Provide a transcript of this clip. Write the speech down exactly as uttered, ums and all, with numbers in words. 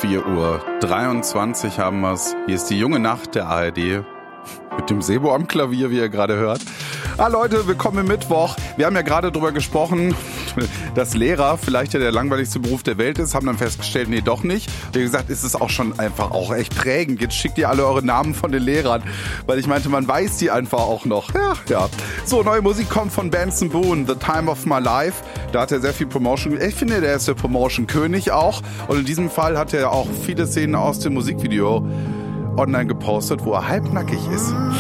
vier Uhr dreiundzwanzig haben wir's. Hier ist die junge Nacht der A R D. Mit dem Sebo am Klavier, wie ihr gerade hört. Ah Leute, willkommen im Mittwoch. Wir haben ja gerade darüber gesprochen, dass Lehrer vielleicht ja der langweiligste Beruf der Welt ist, haben dann festgestellt, nee, doch nicht. Wie gesagt, ist es auch schon einfach auch echt prägend. Jetzt schickt ihr alle eure Namen von den Lehrern, weil ich meinte, man weiß die einfach auch noch. Ja, ja. So, neue Musik kommt von Benson Boone, The Time of My Life. Da hat er sehr viel Promotion. Ich finde, der ist der Promotion-König auch. Und in diesem Fall hat er auch viele Szenen aus dem Musikvideo online gepostet, wo er halbnackig ist.